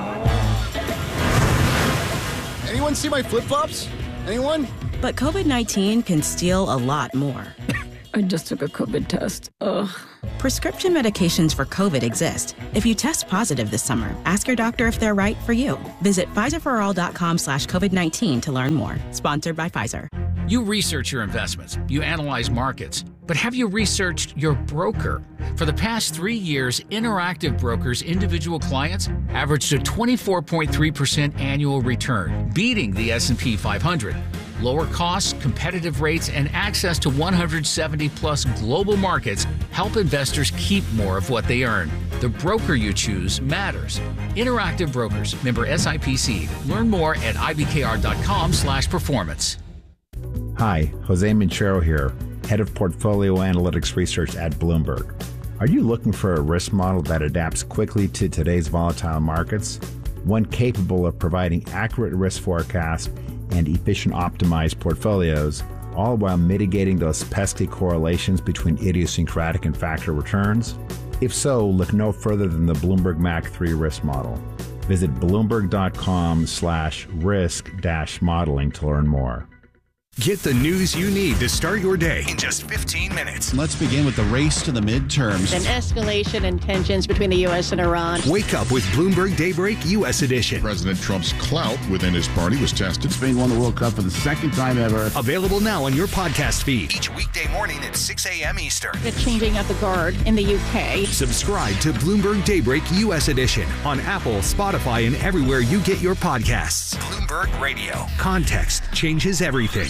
Anyone see my flip-flops? Anyone? But COVID nineteen can steal a lot more. I just took a COVID test. Ugh. Prescription medications for COVID exist. If you test positive this summer, ask your doctor if they're right for you. Visit Pfizerforall.com slash COVID-19 to learn more. Sponsored by Pfizer. You research your investments, you analyze markets, but have you researched your broker? For the past three years, Interactive Brokers' individual clients averaged a twenty-four point three percent annual return, beating the S and P five hundred. Lower costs, competitive rates, and access to one hundred seventy plus global markets help investors keep more of what they earn. The broker you choose matters. Interactive Brokers, member S I P C. Learn more at ibkr.com slash performance. Hi, Jose Minchero here, Head of Portfolio Analytics Research at Bloomberg. Are you looking for a risk model that adapts quickly to today's volatile markets? One capable of providing accurate risk forecasts and efficient optimized portfolios, all while mitigating those pesky correlations between idiosyncratic and factor returns? If so, look no further than the Bloomberg M A C three risk model. Visit bloomberg.com slash risk dash modeling to learn more. Get the news you need to start your day in just fifteen minutes. Let's begin with the race to the midterms. An escalation in tensions between the U S and Iran. Wake up with Bloomberg Daybreak U S Edition. President Trump's clout within his party was tested. Spain won the World Cup for the second time ever. Available now on your podcast feed. Each weekday morning at six a.m. Eastern. The changing of the guard in the U K. Subscribe to Bloomberg Daybreak U S Edition on Apple, Spotify, and everywhere you get your podcasts. Bloomberg Radio. Context changes everything.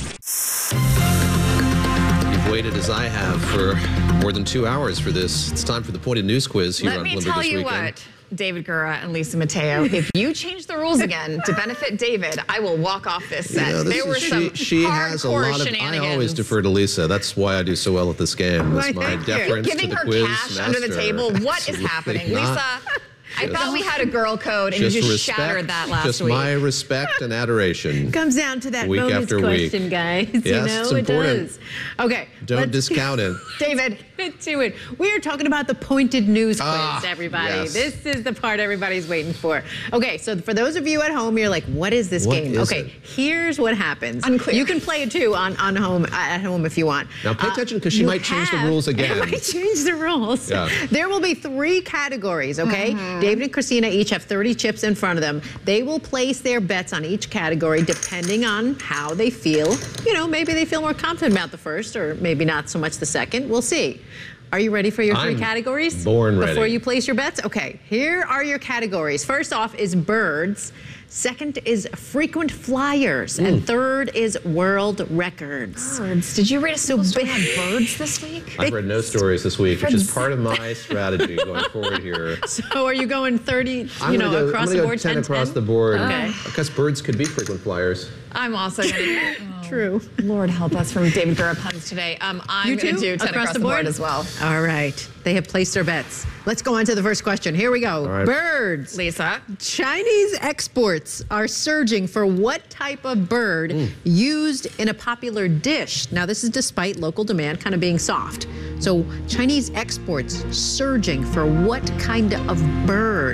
You've waited as I have for more than two hours for this. It's time for the pointed news quiz here Let on me Bloomberg tell this you weekend. what, David Gura and Lisa Mateo, if you change the rules again to benefit David, I will walk off this set. You know, this there were is- some she, she has a hardcore lot of. I shenanigans. always defer to Lisa. That's why I do so well at this game. Why, That's my thank you. deference Giving to the her quiz cash under the master. table. What is Absolutely happening, not. Lisa? I thought we had a girl code, and Just you just respect, shattered that last just week. my respect and adoration. Comes down to that Week moments after week. question, guys. Yes, you know, it's it important. does. Okay. Don't let's- discount it. David, get to it. We are talking about the pointed news quiz, Ah, everybody. yes. This is the part everybody's waiting for. Okay, so for those of you at home, you're like, what is this What game? is okay, it? here's what happens. Unclear. You can play it too on, on home at home if you want. Now pay Uh, attention because she you might change the have- rules I again. might change the rules. Yeah. There will be three categories, okay? Mm-hmm. David and Christina each have thirty chips in front of them. They will place their bets on each category depending on how they feel. You know, maybe they feel more confident about the first or maybe not so much the second. We'll see. Are you ready for your three I'm categories? born ready. Before you place your bets? Okay, here are your categories. First off is birds. Second is frequent flyers. And third is world records. Birds. Did you read a single story on birds this week? I've read no stories this week, which is Birds. part of my strategy going forward here. So are you going thirty, I'm you gonna know, go, across I'm the gonna board, go ten ten, across ten? the board. Okay. Because birds could be frequent flyers. I'm also going to. True. Lord help us from David Gura puns today. Um, I'm going to do ten across, across the board? board as well. All right. They have placed their bets. Let's go on to the first question. Here we go. Right. Birds. Lisa. Chinese exports are surging for what type of bird mm. used in a popular dish? Now, this is despite local demand kind of being soft. So Chinese exports surging for what kind of bird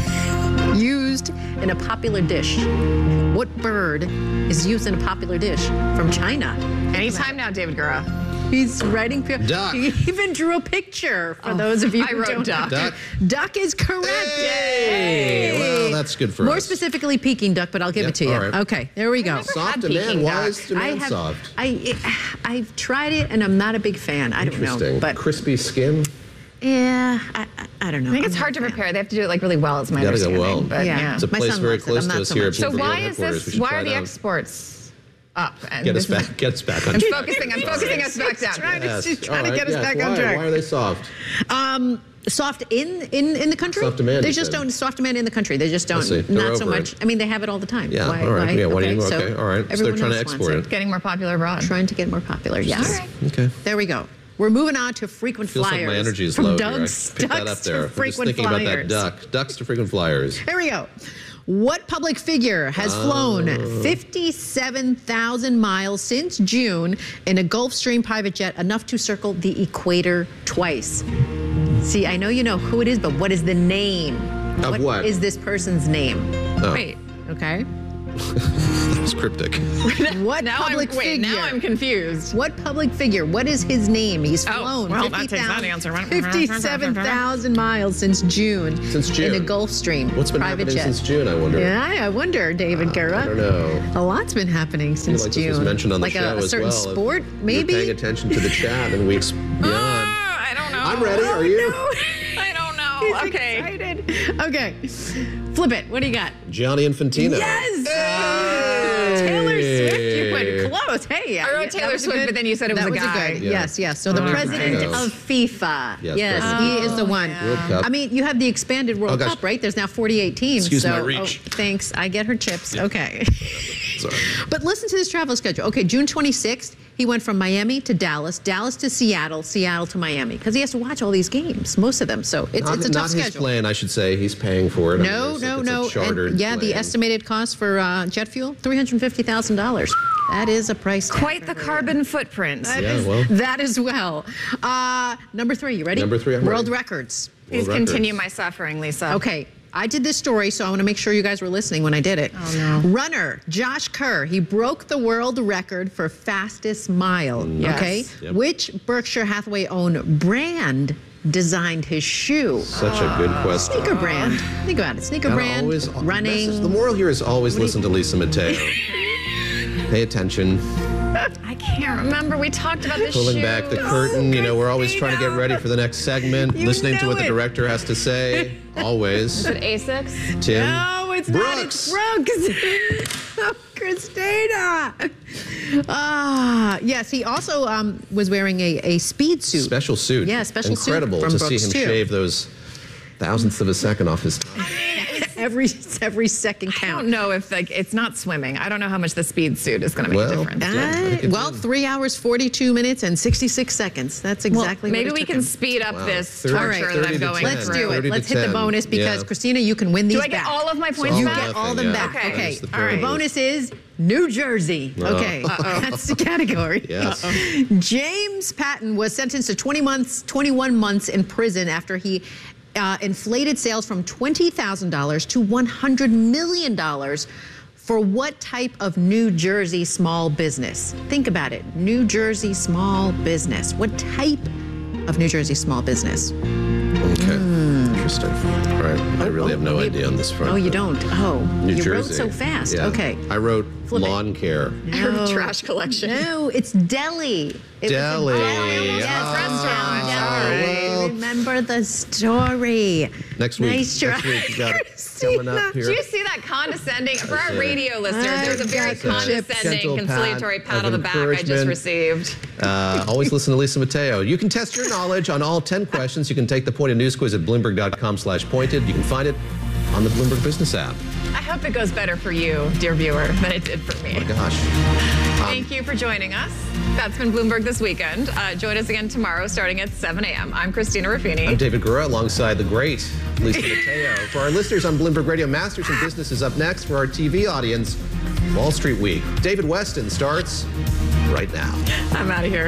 used in a popular dish? What bird is used in a popular dish from China? Anytime now, David Gura. He's writing. Duck. He even drew a picture for oh, those of you I who wrote don't duck. know. Duck. Duck is correct. Hey. Hey. Well, that's good for More us. specifically, Peking duck, but I'll give yep. it to you. Right. Okay, there we go. Soft demand. Why is demand I have, soft? I, I've tried it, and I'm not a big fan. I don't know. Interesting. But crispy skin. Yeah, I, I, I don't know. I think I'm it's hard to fan. prepare. They have to do it like really well. Is my Gotta understanding. go well. But, Yeah. yeah. It's a My place son very loves it. close I'm to not us so here at much. So Bloomberg why News is headquarters. We this? should Why try are it the out. exports up? And Get us this is- back. Get us back on I'm track. focusing. I'm focusing us back down. Trying to, Yes. she's trying All to right. get us Yes. back why? on track. Why are they soft? Um, soft in, in, in the country? Soft demand, They you just said. don't, soft demand in the country. They just I don't, see. They're not so over much. it. I mean, they have it all the time. Yeah, Why, all right. why? Yeah, why do okay, you- so okay, all right. So they're everyone trying to else wants export it. Getting more popular abroad. Trying to get more popular, yes. All right. Okay. There we go. We're moving on to frequent Feels flyers. like my energy is From low Doug's, here. I picked that ducks up there. to I'm just frequent thinking flyers. about that duck. Ducks to frequent flyers. Here we go. What public figure has flown Oh. fifty-seven thousand miles since June in a Gulfstream private jet, enough to circle the equator twice? See, I know you know who it is, but what is the name? Of what? What is this person's name? Oh. Wait. Okay. That was cryptic. What Now public I'm, wait, figure? now I'm confused. What public figure? What is his name? He's Oh, flown well, that takes that answer. fifty-seven thousand miles since June. Since June. In a Gulfstream What's been private happening jet. since June, I wonder? Yeah, I wonder, David Gura. I don't know. A lot's been happening since like June. this was mentioned on the like show a, a as certain well. sport, If maybe? You're paying attention to the chat in weeks beyond. I don't know. I'm ready. Are you? I don't know. He's okay. excited. Okay. Flip it. What do you got? Gianni Infantino. Yes! Hey! Taylor Swift. You went close. Hey. I wrote yeah, that Taylor was a Swift, good- but then you said it was that a was guy. good. Yeah. Yes, yes. So the All president right. of FIFA. Yes, Yes, president. he is the one. World Cup. I mean, you have the expanded World Oh, gosh. Cup, right? There's now forty-eight teams. Excuse so, my reach. Oh, thanks. I get her chips. Okay. Sorry. But listen to this travel schedule. Okay, June twenty-sixth, he went from Miami to Dallas, Dallas to Seattle, Seattle to Miami, because he has to watch all these games, most of them. So it's, Not, it's a tough not schedule. his plane, I should say. He's paying for it. I No, mean, no, it's a- no. it's a chartered And yeah, the plane. estimated cost for uh, jet fuel, three hundred fifty thousand dollars. That is a price tag. Quite the carbon footprint. That Yeah, is- well. that as well. Uh, number three, you ready? Number three, I'm World ready. records. Please World continue records. my suffering, Lisa. Okay. I did this story, so I want to make sure you guys were listening when I did it. Oh, no. Runner Josh Kerr, he broke the world record for fastest mile. Yes. Okay. Yep. Which Berkshire Hathaway owned brand designed his shoe? Such a good question. Sneaker brand. Think about it. Sneaker Gotta brand, always- running. message- The moral here is always What do you- listen to Lisa Mateo. Pay attention. I can't remember. We talked about this Pulling shoe. back the curtain. You know, we're always trying to get ready for the next segment. You listening to know what the it. director has to say. Always. Is it Asics? Tim. No, it's Brooks. not. It's Brooks. Oh, Christina. Ah, yes. He also um, was wearing a, a speed suit. Special suit. Yeah, special Incredible suit from to Brooks see him too. shave those thousandths of a second off his time. every every second I count. don't know if like it's not swimming. I don't know how much the speed suit is going to make Well, a difference. yeah. I think Uh, it's well, in. three hours, forty-two minutes, and sixty-six seconds. That's exactly well, maybe what it we took can him. speed up Wow. this thirty- torture that thirty I'm to going ten. Let's through. do it. thirty to Let's hit the ten. bonus because, Yeah. Christina, you can win these Do I get back. all of my It's points all You back? get all of them yeah. back. Okay. Okay. That's the All right. The prize. bonus is New Jersey. Oh. Okay. That's the category. Yes. James Patton was sentenced to twenty months, twenty-one months in prison after he uh, inflated sales from twenty thousand dollars to one hundred million dollars for what type of New Jersey small business? Think about it. New Jersey small business. What type of New Jersey small business? Okay. Interesting. All right. I really have no oh, you- idea on this front. Oh, you but don't? Oh, New you Jersey. wrote so fast. Yeah. Okay. I wrote Flip it. lawn care. No. Trash collection. No, it's Delhi. It was a Deli. Yes, Ah, restaurant. all Delhi. right. Remember the story. Next week. Nice Next try. week you got it coming up Do here. you see that condescending? For our That's it. radio listeners, there's a very That's a condescending, gentle pat conciliatory pat of on the back I just encouragement. received. Uh, always listen to Lisa Mateo. You can test your knowledge on all ten questions. You can take the Pointed News Quiz at Bloomberg dot com slash pointed. You can find it on the Bloomberg Business app. I hope it goes better for you, dear viewer, than it did for me. Oh, gosh. Thank you for joining us. That's been Bloomberg This Weekend. Uh, join us again tomorrow starting at seven a.m. I'm Christina Ruffini. I'm David Gura alongside the great Lisa Mateo. For our listeners on Bloomberg Radio, Masters in Business is up next. For our T V audience, Wall Street Week. David Weston starts right now. I'm out of here.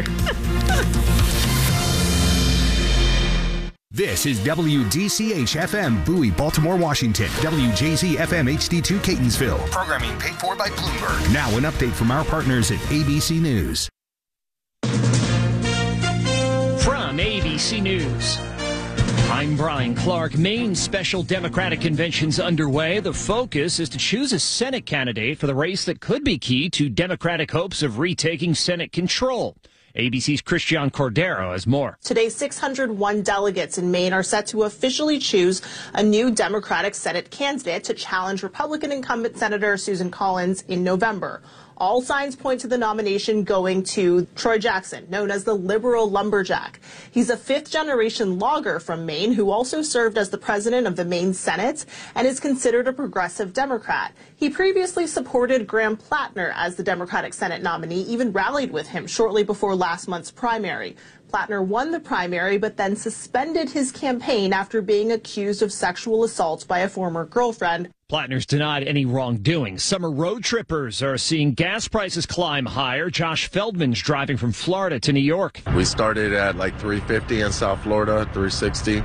This is W D C H F M, Bowie, Baltimore, Washington. W J Z F M H D two, Catonsville. Programming paid for by Bloomberg. Now an update from our partners at A B C News. From A B C News, I'm Brian Clark. Maine's special Democratic convention's underway. The focus is to choose a Senate candidate for the race that could be key to Democratic hopes of retaking Senate control. A B C's Christian Cordero has more. Today, six hundred one delegates in Maine are set to officially choose a new Democratic Senate candidate to challenge Republican incumbent Senator Susan Collins in November. All signs point to the nomination going to Troy Jackson, known as the liberal lumberjack. He's a fifth-generation logger from Maine who also served as the president of the Maine Senate and is considered a progressive Democrat. He previously supported Graham Plattner as the Democratic Senate nominee, even rallied with him shortly before last month's primary. Plattner won the primary, but then suspended his campaign after being accused of sexual assault by a former girlfriend. Plattner's denied any wrongdoing. Summer road trippers are seeing gas prices climb higher. Josh Feldman's driving from Florida to New York. We started at like three fifty in South Florida, three sixty.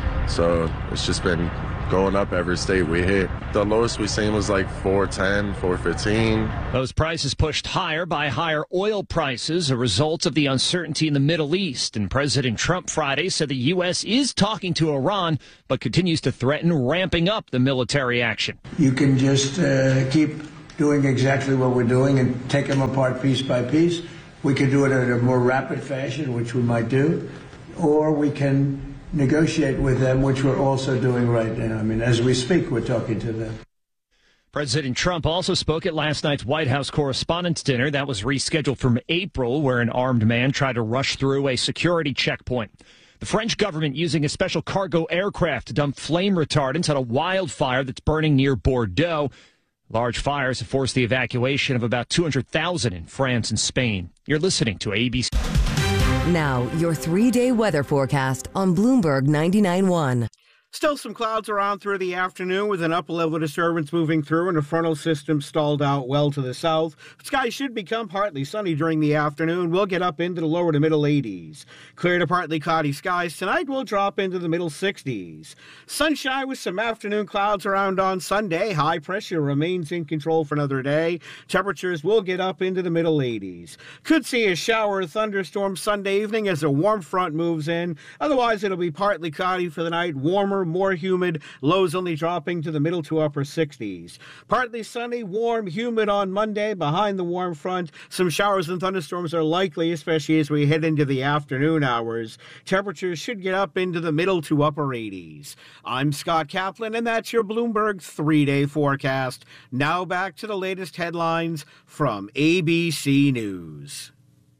So it's just been going up every state we hit. The lowest we seen was like four ten, four fifteen. Those prices pushed higher by higher oil prices, a result of the uncertainty in the Middle East. And President Trump Friday said the U S is talking to Iran, but continues to threaten ramping up the military action. You can just uh, keep doing exactly what we're doing and take them apart piece by piece. We can do it in a more rapid fashion, which we might do, or we can negotiate with them, which we're also doing right now. I mean, as we speak, we're talking to them. President Trump also spoke at last night's White House Correspondents' Dinner. That was rescheduled from April, where an armed man tried to rush through a security checkpoint. The French government using a special cargo aircraft to dump flame retardants on a wildfire that's burning near Bordeaux. Large fires have forced the evacuation of about two hundred thousand in France and Spain. You're listening to A B C. Now, your three-day weather forecast on Bloomberg ninety-nine point one. Still some clouds around through the afternoon with an upper-level disturbance moving through and a frontal system stalled out well to the south. Skies should become partly sunny during the afternoon. We'll get up into the lower to middle eighties. Clear to partly cloudy skies tonight will drop into the middle sixties. Sunshine with some afternoon clouds around on Sunday. High pressure remains in control for another day. Temperatures will get up into the middle eighties. Could see a shower or thunderstorm Sunday evening as a warm front moves in. Otherwise, it'll be partly cloudy for the night, warmer, more humid, lows only dropping to the middle to upper sixties. Partly sunny, warm, humid on Monday behind the warm front. Some showers and thunderstorms are likely, especially as we head into the afternoon hours. Temperatures should get up into the middle to upper eighties. I'm Scott Kaplan, and that's your Bloomberg three-day forecast. Now back to the latest headlines from A B C News.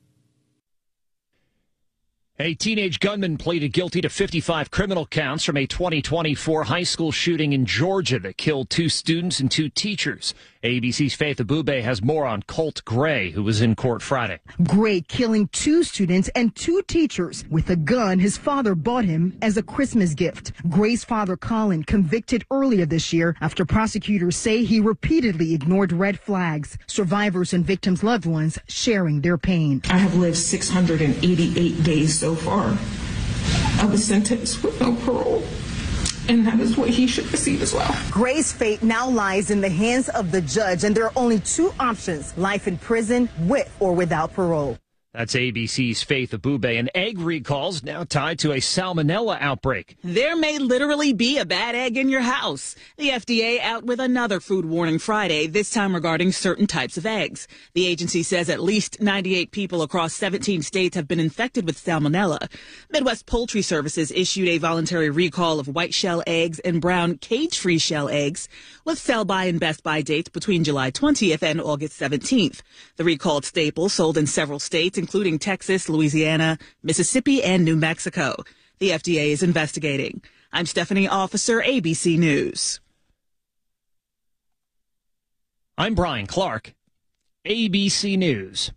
A teenage gunman pleaded guilty to fifty-five criminal counts from a twenty twenty-four high school shooting in Georgia that killed two students and two teachers. A B C's Faith Abube has more on Colt Gray, who was in court Friday. Gray killing two students and two teachers with a gun his father bought him as a Christmas gift. Gray's father, Colin, convicted earlier this year after prosecutors say he repeatedly ignored red flags. Survivors and victims' loved ones sharing their pain. I have lived six hundred eighty-eight days so far. I was sentenced with no parole. And that is what he should receive as well. Gray's fate now lies in the hands of the judge, and there are only two options: life in prison with or without parole. That's A B C's Faith Abube. An egg recall's now tied to a salmonella outbreak. There may literally be a bad egg in your house. The F D A out with another food warning Friday, this time regarding certain types of eggs. The agency says at least ninety-eight people across seventeen states have been infected with salmonella. Midwest Poultry Services issued a voluntary recall of white shell eggs and brown cage-free shell eggs with sell-by and best-by dates between July twentieth and August seventeenth. The recalled staples sold in several states, including Texas, Louisiana, Mississippi, and New Mexico. The F D A is investigating. I'm Stephanie Officer, A B C News. I'm Brian Clark, A B C News.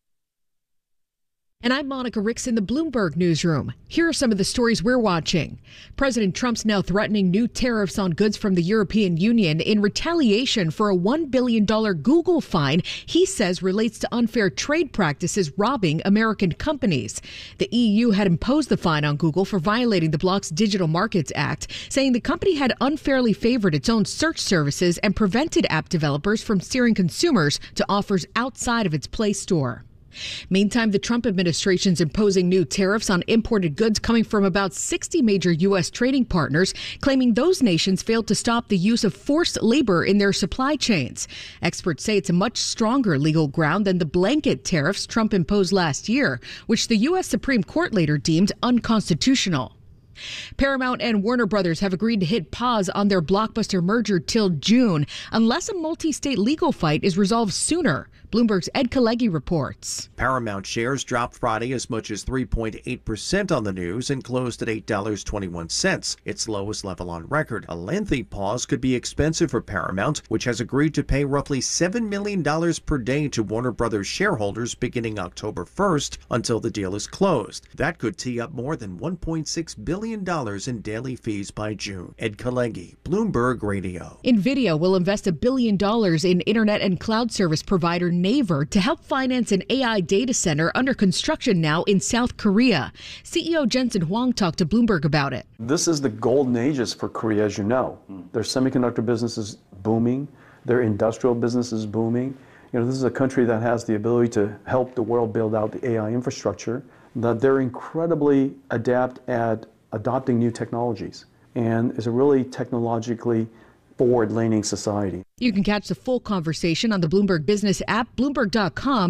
And I'm Monica Ricks in the Bloomberg Newsroom. Here are some of the stories we're watching. President Trump's now threatening new tariffs on goods from the European Union in retaliation for a one billion dollars Google fine he says relates to unfair trade practices robbing American companies. The E U had imposed the fine on Google for violating the bloc's Digital Markets Act, saying the company had unfairly favored its own search services and prevented app developers from steering consumers to offers outside of its Play Store. Meantime, the Trump administration's imposing new tariffs on imported goods coming from about sixty major U S trading partners, claiming those nations failed to stop the use of forced labor in their supply chains. Experts say it's a much stronger legal ground than the blanket tariffs Trump imposed last year, which the U S Supreme Court later deemed unconstitutional. Paramount and Warner Brothers have agreed to hit pause on their blockbuster merger till June, unless a multi-state legal fight is resolved sooner. Bloomberg's Ed Kalegi reports. Paramount shares dropped Friday as much as three point eight percent on the news and closed at eight dollars and twenty-one cents, its lowest level on record. A lengthy pause could be expensive for Paramount, which has agreed to pay roughly seven million dollars per day to Warner Brothers shareholders beginning October first until the deal is closed. That could tee up more than one point six billion dollars in daily fees by June. Ed Kalegi, Bloomberg Radio. NVIDIA will invest a billion dollars in internet and cloud service provider Naver to help finance an A I data center under construction now in South Korea. C E O Jensen Huang talked to Bloomberg about it. This is the golden ages for Korea, as you know. Their semiconductor business is booming. Their industrial business is booming. You know, this is a country that has the ability to help the world build out the A I infrastructure, that they're incredibly adept at adopting new technologies, and is a really technologically forward-leaning society. You can catch the full conversation on the Bloomberg Business app, Bloomberg dot com.